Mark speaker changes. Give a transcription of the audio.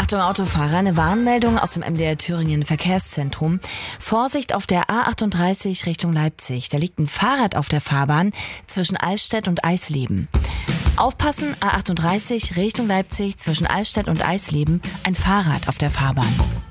Speaker 1: Achtung Autofahrer, eine Warnmeldung aus dem MDR Thüringen Verkehrszentrum. Vorsicht auf der A38 Richtung Leipzig. Da liegt ein Fahrrad auf der Fahrbahn zwischen Eichstätt und Eisleben. Aufpassen, A38 Richtung Leipzig zwischen Eichstätt und Eisleben, ein Fahrrad auf der Fahrbahn.